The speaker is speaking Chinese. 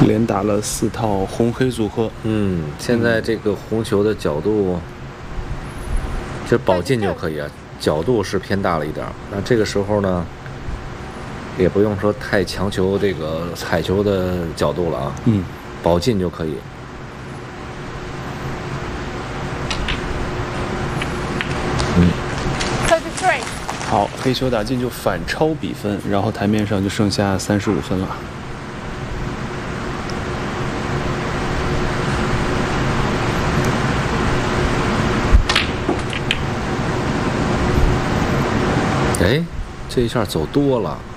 连打了4套红黑组合。 现在这个红球的角度，其实保进就可以啊，角度是偏大了一点。那这个时候呢，也不用说太强求这个彩球的角度了啊。保进就可以。 好，黑球打进就反超比分，然后台面上就剩下35分了。 哎，这一下走多了。